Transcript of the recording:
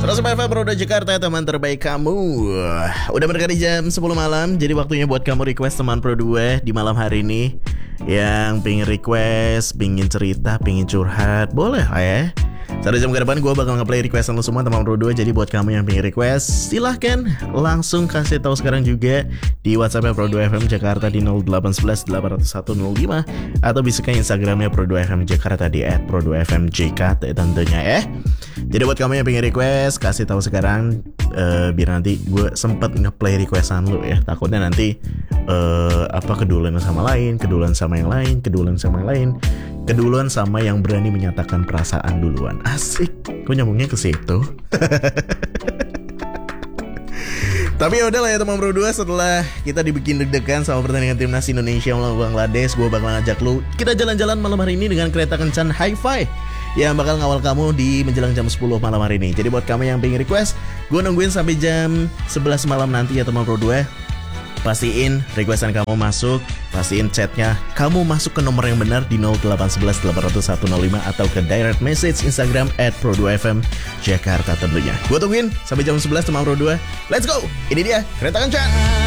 105 FM Roda Jakarta, teman terbaik kamu. Udah mendekati jam 10 malam, jadi waktunya buat kamu request teman Pro 2 di malam hari ini. Yang pingin request, pingin cerita, pingin curhat, boleh lah ya. 1 jam ke depan gue bakal nge-play requestan lo semua teman Pro 2. Jadi buat kamu yang pingin request, silahkan langsung kasih tahu sekarang juga di WhatsApp Pro 2 FM Jakarta di 0811 801 05, atau bisa ke Instagramnya Pro 2 FM Jakarta di @pro2fmjkt tentunya ya. Jadi buat kamu yang pengen request, kasih tahu sekarang biar nanti gue sempet nge-play requestan lu ya. Takutnya nanti keduluan sama lain, keduluan sama yang lain, keduluan sama yang lain, keduluan sama yang berani menyatakan perasaan duluan. Asik, kok nyambungnya ke situ. Tapi yaudah lah ya teman Pro 2, setelah kita dibikin deg-degan sama pertandingan timnas Indonesia melawan Bangladesh, gue bakal ngajak lu kita jalan-jalan malam hari ini dengan kereta kencan Hi-Fi yang bakal ngawal kamu di menjelang jam 10 malam hari ini. Jadi buat kamu yang pengen request, gue nungguin sampai jam 11 malam nanti ya teman Pro 2. Pastiin requestan kamu masuk, pastiin chatnya kamu masuk ke nomor yang benar di 0811 801 05 atau ke direct message Instagram @pro2fm Jakarta tentunya. Gue tungguin sampai jam 11 teman Pro 2. Let's go, ini dia kereta kencan.